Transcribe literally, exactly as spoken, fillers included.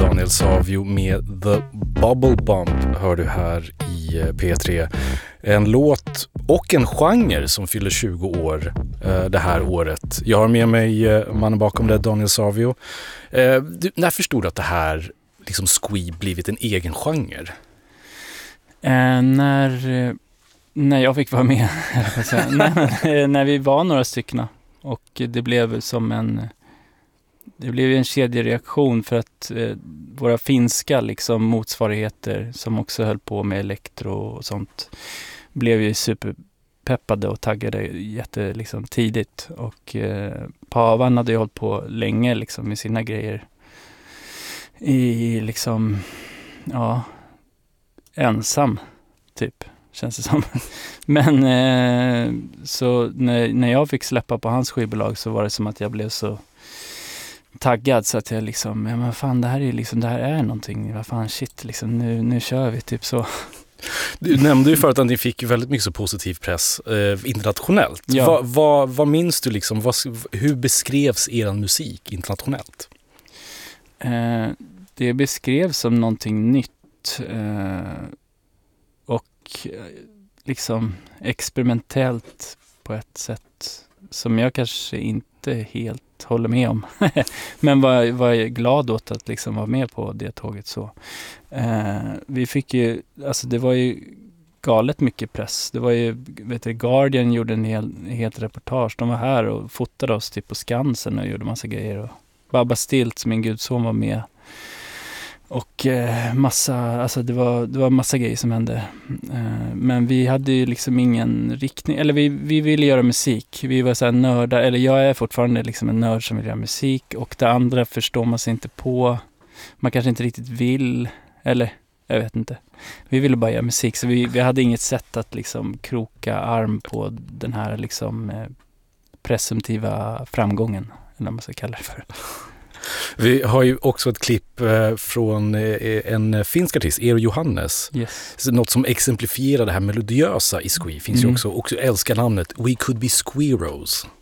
Daniel Savio med The Bubble Bomb hör du här i P tre. En låt och en genre som fyller tjugo år eh, det här året. Jag har med mig eh, mannen bakom det, Daniel Savio. Eh, du, när förstod du att det här liksom Squee blivit en egen genre? Eh, när, när jag fick vara med. när, när vi var några stycken. Och det blev som en... Det blev en kedjereaktion för att eh, våra finska liksom, motsvarigheter som också höll på med elektro och sånt blev ju superpeppade och taggade jätte liksom, tidigt. Och eh, Pavan hade ju hållit på länge liksom, med sina grejer i liksom, ja, ensam typ, känns det som. Men eh, så när, när jag fick släppa på hans skivbolag så var det som att jag blev så taggad så att jag liksom, ja men fan det här är liksom, det här är någonting, vad fan shit liksom, nu, nu kör vi typ så. Du nämnde ju förut att ni fick väldigt mycket så positiv press eh, internationellt. Ja. Va, va, vad minns du liksom, vad, hur beskrevs er musik internationellt? Eh, det beskrevs som någonting nytt eh, och liksom experimentellt på ett sätt som jag kanske inte helt håller med om. Men var, var jag glad åt att liksom vara med på det tåget så. Eh, vi fick ju, alltså det var ju galet mycket press. Det var ju, vet du, Guardian gjorde en hel, helt reportage. De var här och fotade oss typ på Skansen och gjorde massa grejer. Och Babba Stilt, min gudson, var med. Och eh, massa, alltså det var, det var massa grejer som hände. Eh, men vi hade ju liksom ingen riktning, eller vi, vi ville göra musik. Vi var så här nördar, eller jag är fortfarande liksom en nörd som vill göra musik. Och det andra förstår man sig inte på. Man kanske inte riktigt vill, eller jag vet inte. Vi ville bara göra musik, så vi, vi hade inget sätt att liksom kroka arm på den här liksom eh, presumtiva framgången, eller vad man ska kalla det för. Vi har ju också ett klipp från en finsk artist, Eero Johannes. Yes. Något som exemplifierar det här melodiösa i Squee. Finns mm. ju också, också älskar namnet We Could Be Squeeros.